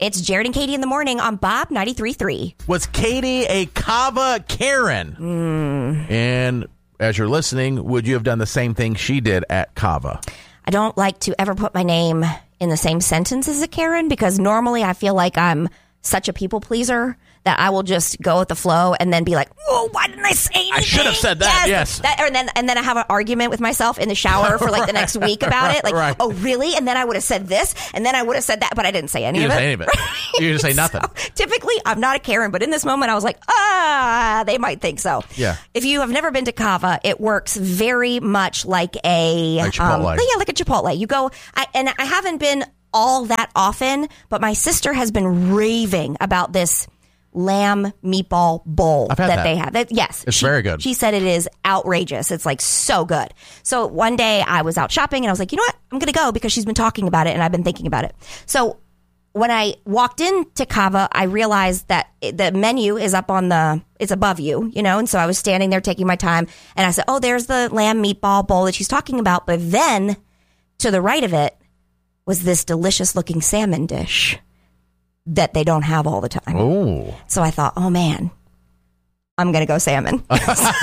It's Jared and Katie in the morning on Bob 93.3. Was Katie a Kava Karen? And as you're listening, would you have done the same thing she did at Kava? I don't like to ever put my name in the same sentence as a Karen because normally I feel like I'm such a people pleaser that I will just go with the flow and then be like, oh, why didn't I say anything? I should have said that, yes. And then I have an argument with myself in the shower for like the next week about it. Like, Right. Oh, really? And then I would have said this, and then I would have said that, but I didn't say any of it. You didn't say nothing. So, typically, I'm not a Karen, but in this moment, I was like, they might think so. Yeah. If you have never been to Kava, it works very much like a Chipotle. like a Chipotle. You go, and I haven't been all that often, but my sister has been raving about this lamb meatball bowl that they have. Yes. It's very good. She said it is outrageous. It's like so good. So one day I was out shopping and I was like, you know what? I'm going to go because she's been talking about it and I've been thinking about it. So when I walked into Kava, I realized that the menu is up on it's above you, and so I was standing there taking my time and I said, oh, there's the lamb meatball bowl that she's talking about. But then to the right of it was this delicious looking salmon dish that they don't have all the time. Oh. So I thought, oh man, I'm going to go salmon. So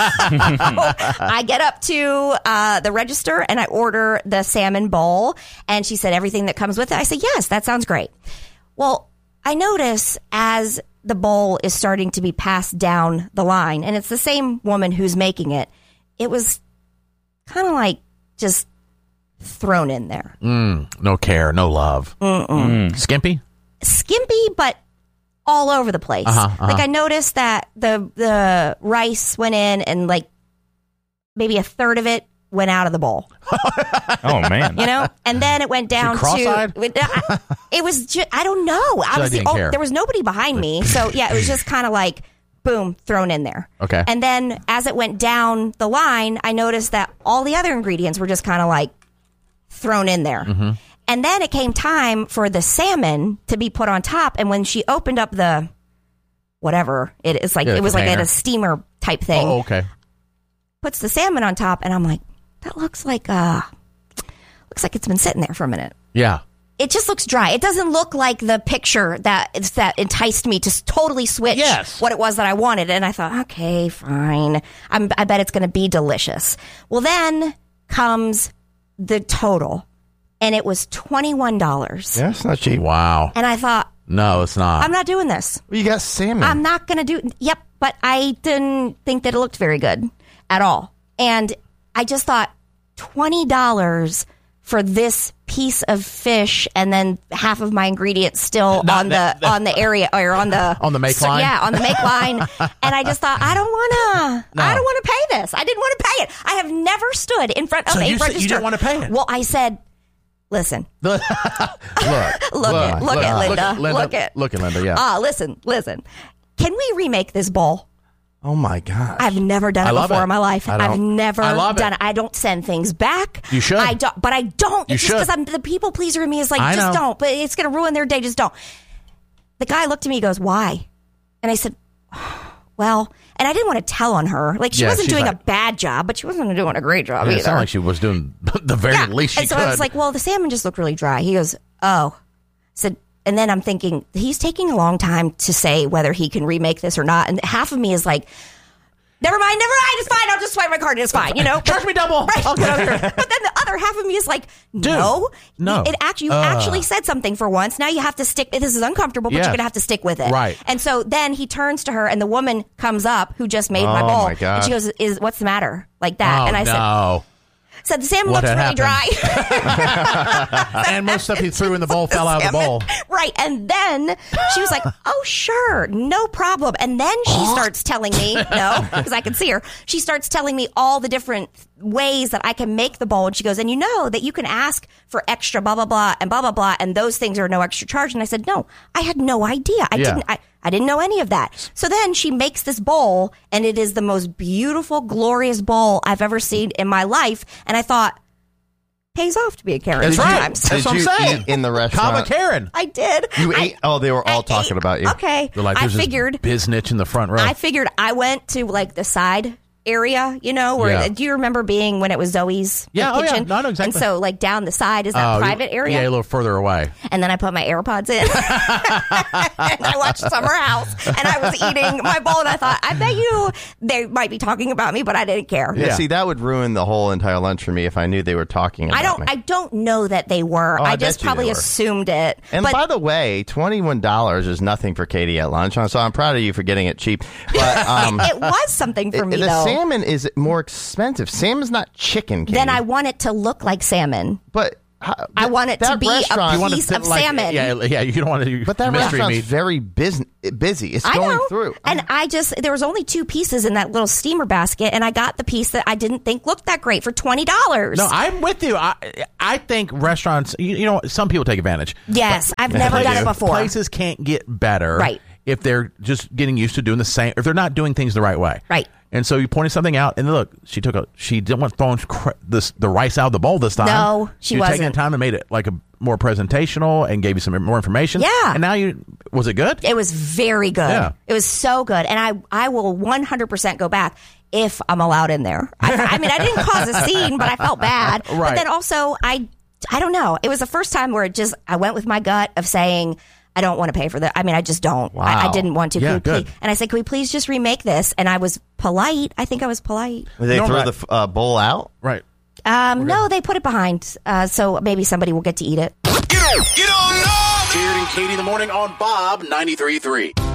I get up to the register and I order the salmon bowl. And she said, everything that comes with it. I said, yes, that sounds great. Well, I notice as the bowl is starting to be passed down the line, and it's the same woman who's making it, it was kind of like just thrown in there. No care, no love. Skimpy? Skimpy, but all over the place. Like I noticed that the rice went in and like maybe a third of it went out of the bowl. Oh man. And then it went down cross-eyed? it was just, I don't know. There was nobody behind me. So yeah, it was just kind of like boom, thrown in there. Okay. And then as it went down the line, I noticed that all the other ingredients were just kind of like thrown in there. Mm-hmm. And then it came time for the salmon to be put on top. And when she opened up the whatever it is, like it was container. like a steamer type thing. Oh, okay. Puts the salmon on top, and I'm like, that looks like it's been sitting there for a minute. Yeah. It just looks dry. It doesn't look like the picture that enticed me to totally switch what it was that I wanted. And I thought, okay, fine. I bet it's going to be delicious. Well, then comes the total. And it was $21. Yeah, it's not cheap. Wow. And I thought, no, it's not. I'm not doing this. Well, you got salmon. I'm not going to do. Yep. But I didn't think that it looked very good at all. And I just thought $20 for this piece of fish and then half of my ingredients still on the area or on the make line. Yeah, on the make line. And I just thought, I don't want to pay this. I didn't want to pay it. I have never stood in front of a register. You didn't want to pay it. Well, I said, listen. Look at Linda. Look at Linda, yeah. Listen. Can we remake this bowl? Oh my gosh. I've never done it before in my life. I've never done it. I don't send things back. You should. I don't. You it's should. just because the people pleaser in me is like, just don't. But it's going to ruin their day. Just don't. The guy looked at me and goes, why? And I said, well, and I didn't want to tell on her. Like, she wasn't doing a bad job, but she wasn't doing a great job either. It sounded like she was doing the very least she could. And so I was like, well, the salmon just looked really dry. He goes, oh. I said, and then I'm thinking, he's taking a long time to say whether he can remake this or not. And half of me is like, never mind, it's fine. I'll just swipe my card. It's fine, Charge me double. Right. But then the other half of me is like, no. You actually said something for once. Now you have to stick. This is uncomfortable, but you're going to have to stick with it. Right. And so then he turns to her, and the woman comes up who just made my bowl. My God. And she goes, what's the matter? Like that. And I said the salmon What looks had really happened? dry. And most stuff he threw in the bowl fell out of the bowl. Right. And then she was like, oh, sure, no problem. And then she starts telling me, because I can see her, she starts telling me all the different ways that I can make the bowl. And she goes, and you know that you can ask for extra blah, blah, blah, and blah, blah, blah. And those things are no extra charge. And I said, no, I had no idea. I didn't know any of that. So then she makes this bowl, and it is the most beautiful, glorious bowl I've ever seen in my life. And I thought, pays off to be a Karen. That's sometimes. right. That's what I'm saying. Eat in the restaurant? Kava Karen. I did. You ate? Oh, they were all talking about you. Okay. They're like, I there's this figured biznitch in the front row. I went to like the side area, you know, where Yeah. do you remember being when it was Zoe's Yeah, oh, yeah. kitchen? No, I know exactly. And so like down the side is that private area. Yeah, a little further away. And then I put my AirPods in and I watched Summer House and I was eating my bowl and I thought, I bet you they might be talking about me, but I didn't care. Yeah, Yeah. see, that would ruin the whole entire lunch for me if I knew they were talking about me. I don't know that they were. Oh, I I just bet you probably they were. assumed it. And but by the way, $21 is nothing for Katie at lunch, so I'm proud of you for getting it cheap. But it was something for me the though. salmon is more expensive. Salmon's not chicken, Katie. Then I want it to look like salmon. But I want it to that be a restaurant- You want piece to of salmon. Yeah, you don't want to. But that mystery restaurant's meat. very busy. It's I going know. through. And there was only 2 pieces in that little steamer basket, and I got the piece that I didn't think looked that great for $20. No, I'm with you. I think restaurants, you know, some people take advantage. Yes, I've never done it before. Places can't get better, Right. if they're just getting used to doing the same, if they're not doing things the right way. Right. And so you pointed something out, and look, she didn't want throwing the rice out of the bowl this time. No, she was taking wasn't. the time and made it like a more presentational and gave you some more information. Yeah. And now was it good? It was very good. Yeah. It was so good. And I will 100% go back if I'm allowed in there. I mean, I didn't cause a scene, but I felt bad. Right. But then also, I don't know. It was the first time where I went with my gut of saying, I don't want to pay for that. I mean, I just don't. Wow. I didn't want to. Yeah, Can we good. please? And I said, can we please just remake this? And I was polite. I think I was polite. Did they No, throw right. the bowl out? Right. No, they put it behind. So maybe somebody will get to eat it. Get on up! Jared and Katie in the morning on Bob 93.3.